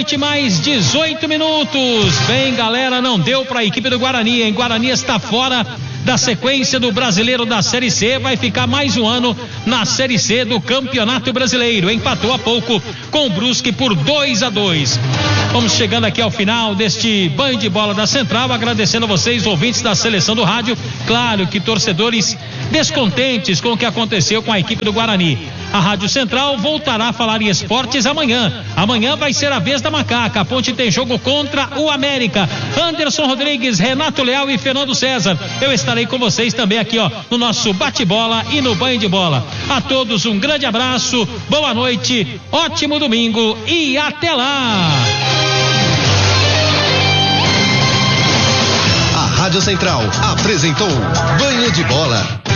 noite, mais 18 minutos. Bem, galera, não deu para a equipe do Guarani, hein? Guarani está fora da sequência do Brasileiro da Série C, vai ficar mais um ano na Série C do Campeonato Brasileiro. Empatou há pouco com o Brusque por 2-2. Vamos chegando aqui ao final deste banho de bola da Central, agradecendo a vocês, ouvintes da Seleção do Rádio. Claro que torcedores descontentes com o que aconteceu com a equipe do Guarani. A Rádio Central voltará a falar em esportes amanhã. Amanhã vai ser a vez da Macaca. A Ponte tem jogo contra o América. Anderson Rodrigues, Renato Leal e Fernando César. Eu estarei com vocês também aqui, no nosso bate-bola e no banho de bola. A todos um grande abraço, boa noite, ótimo domingo e até lá. A Rádio Central apresentou Banho de Bola.